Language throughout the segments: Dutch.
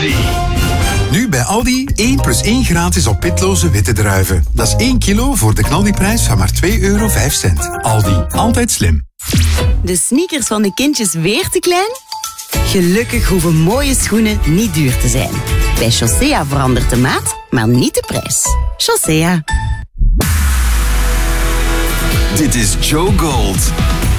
Aldi. Nu bij Aldi 1 + 1 gratis op pitloze witte druiven. Dat is 1 kilo voor de knaldiprijs van maar €2,05. Aldi, altijd slim. De sneakers van de kindjes weer te klein? Gelukkig hoeven mooie schoenen niet duur te zijn. Bij Chaussea verandert de maat, maar niet de prijs. Chaussea. Dit is Joe Gold.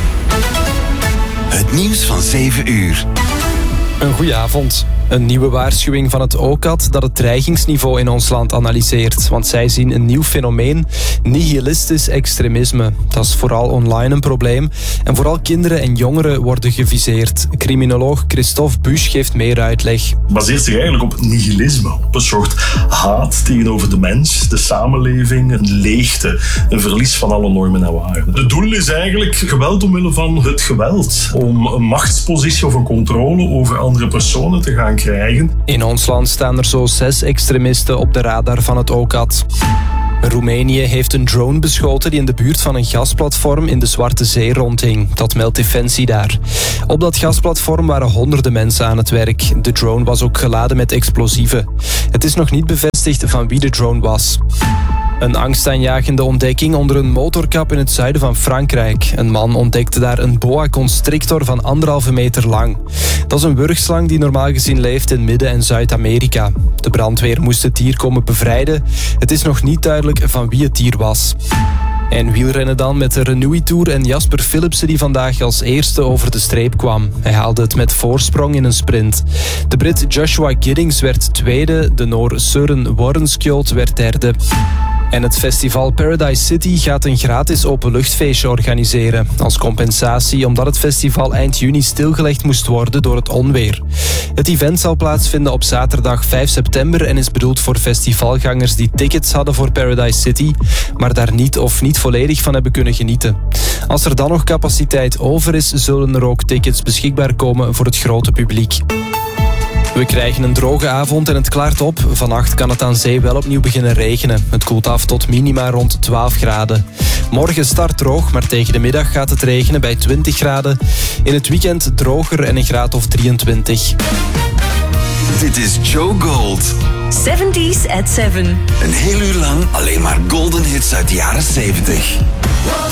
Het nieuws van 7 uur. Een goeie avond. Een nieuwe waarschuwing van het OCAD dat het dreigingsniveau in ons land analyseert. Want zij zien een nieuw fenomeen, nihilistisch extremisme. Dat is vooral online een probleem. En vooral kinderen en jongeren worden geviseerd. Criminoloog Christophe Busch geeft meer uitleg. Het baseert zich eigenlijk op nihilisme. Op een soort haat tegenover de mens, de samenleving, een leegte, een verlies van alle normen en waarden. Het doel is eigenlijk geweld omwille van het geweld. Om een machtspositie of een controle over andere personen te gaan krijgen. In ons land staan er zo 6 extremisten op de radar van het OCAD. Roemenië heeft een drone beschoten die in de buurt van een gasplatform in de Zwarte Zee rondhing. Dat meldt Defensie daar. Op dat gasplatform waren honderden mensen aan het werk. De drone was ook geladen met explosieven. Het is nog niet bevestigd van wie de drone was. Een angstaanjagende ontdekking onder een motorkap in het zuiden van Frankrijk. Een man ontdekte daar een boa constrictor van 1,5 meter lang. Dat is een wurgslang die normaal gezien leeft in Midden- en Zuid-Amerika. De brandweer moest het dier komen bevrijden. Het is nog niet duidelijk van wie het dier was. En wielrennen dan met de Renewy Tour en Jasper Philipsen die vandaag als eerste over de streep kwam. Hij haalde het met voorsprong in een sprint. De Brit Joshua Giddings werd tweede, de Noor Søren Warrenskjold werd derde. En het festival Paradise City gaat een gratis openluchtfeestje organiseren. Als compensatie omdat het festival eind juni stilgelegd moest worden door het onweer. Het event zal plaatsvinden op zaterdag 5 september en is bedoeld voor festivalgangers die tickets hadden voor Paradise City, maar daar niet of niet volledig van hebben kunnen genieten. Als er dan nog capaciteit over is, zullen er ook tickets beschikbaar komen voor het grote publiek. We krijgen een droge avond en het klaart op. Vannacht kan het aan zee wel opnieuw beginnen regenen. Het koelt af tot minima rond 12 graden. Morgen start droog, maar tegen de middag gaat het regenen bij 20 graden. In het weekend droger en een graad of 23. Dit is Joe Gold. 70s at 7. Een heel uur lang alleen maar golden hits uit de jaren 70.